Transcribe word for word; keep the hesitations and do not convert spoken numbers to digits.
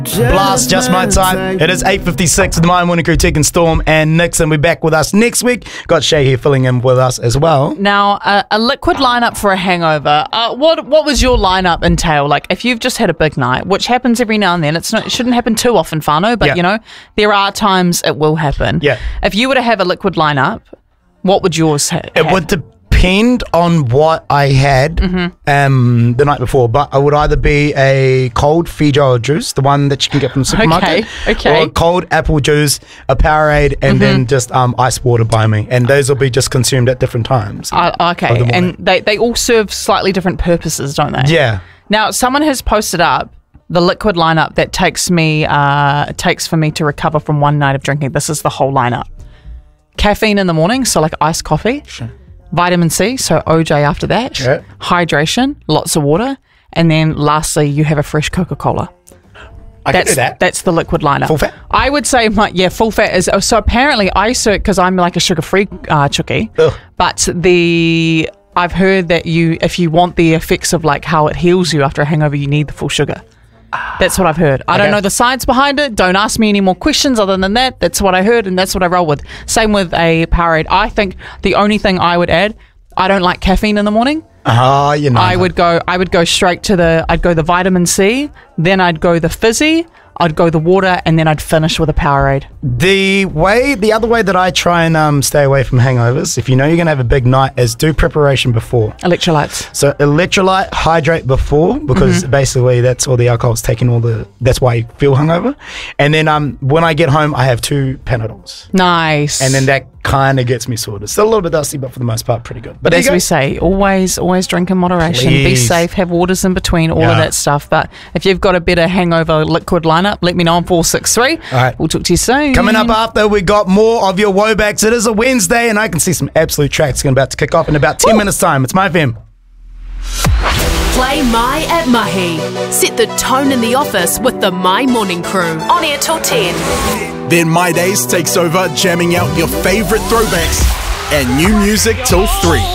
Blast, just my time. It is eight fifty-six with the My Morning Crew, Tick and Storm and Nixon. We're back with us next week. Got Shay here filling in with us as well. Now, uh, a liquid lineup for a hangover. Uh, what what was your lineup entail? Like, if you've just had a big night, which happens every now and then, it's not, it shouldn't happen too often, whānau, but Yeah. you know, there are times it will happen. Yeah. If you were to have a liquid lineup, what would yours ha- have? It would depend on what I had Mm-hmm. um, the night before, but I would either be a cold Feijoa juice, the one that you can get from the supermarket, Okay, okay. or a cold apple juice, a Powerade, and Mm-hmm. then just um, ice water by me. And those will be just consumed at different times. Uh, of okay, the and morning. they, they all serve slightly different purposes, don't they? Yeah. Now, someone has posted up the liquid lineup that takes me uh, takes for me to recover from one night of drinking. This is the whole lineup: caffeine in the morning, so like iced coffee. Sure. Vitamin C, so O J after that. Yeah. Hydration, lots of water, and then lastly, you have a fresh Coca-Cola. I That's can do that. that's the liquid lineup. Full fat? I would say my yeah, full fat is so apparently I so because I'm like a sugar-free uh, chookie, Ugh. but the I've heard that you if you want the effects of like how it heals you after a hangover, you need the full sugar. That's what I've heard. I don't Okay. know the science behind it. Don't ask me any more questions other than that. That's what I heard, and that's what I roll with. Same with a Powerade. I think the only thing I would add, I don't like caffeine in the morning. Ah, you know. I would go. I would go straight to the. I'd go the vitamin C, then I'd go the fizzy, I'd go the water, and then I'd finish with a Powerade. The way, the other way that I try and um, stay away from hangovers, if you know you're going to have a big night, is do preparation before. Electrolytes. So electrolyte, hydrate before, because Mm-hmm. basically that's all the alcohol's taking all the, that's why you feel hungover. And then um, when I get home, I have two Panadols. Nice. And then that kind of gets me sorted. Still a little bit dusty, but for the most part, pretty good. But But there as you go. we say, always, always drink in moderation. Be Please. safe. Have waters in between. All Yeah. of that stuff. But if you've got a better hangover liquid lineup, let me know on four six three. All right. We'll talk to you soon. Coming up after, we got more of your Wobacks. It is a Wednesday, and I can see some absolute tracks going about to kick off in about ten Woo. minutes' time. It's My F M. Play My at Mahi. Set the tone in the office with the My Morning Crew. On air till ten. Then My Days takes over, jamming out your favourite throwbacks and new music till three.